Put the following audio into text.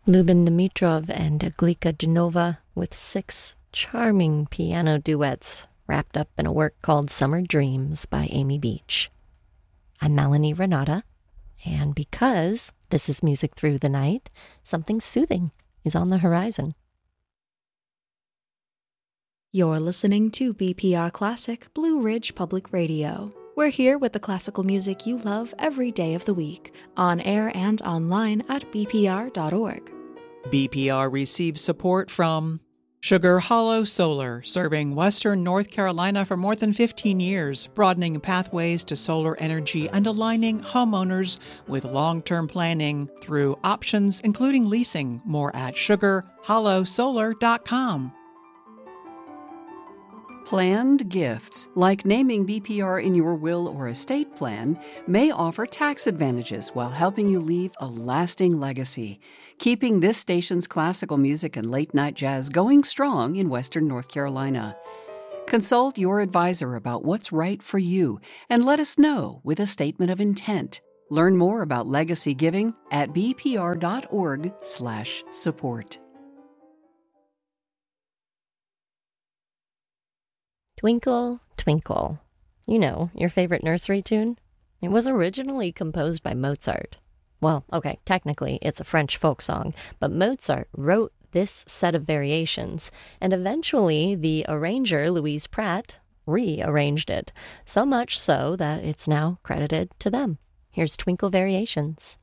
Lubin Dimitrov and Glika Genova with 6 charming piano duets wrapped up in a work called Summer Dreams by Amy Beach. I'm Melanie Renata, and because this is Music Through the Night, something soothing is on the horizon. You're listening to BPR Classic Blue Ridge Public Radio. We're here with the classical music you love every day of the week, on air and online at bpr.org. BPR receives support from Sugar Hollow Solar, serving Western North Carolina for more than 15 years, broadening pathways to solar energy and aligning homeowners with long-term planning through options including leasing. More at sugarhollowsolar.com. Planned gifts, like naming BPR in your will or estate plan, may offer tax advantages while helping you leave a lasting legacy, keeping this station's classical music and late-night jazz going strong in Western North Carolina. Consult your advisor about what's right for you and let us know with a statement of intent. Learn more about legacy giving at bpr.org/support. Twinkle, Twinkle. You know, your favorite nursery tune? It was originally composed by Mozart. Well, okay, technically it's a French folk song, but Mozart wrote this set of variations, and eventually the arranger, Louise Pratt, rearranged it, so much so that it's now credited to them. Here's Twinkle Variations.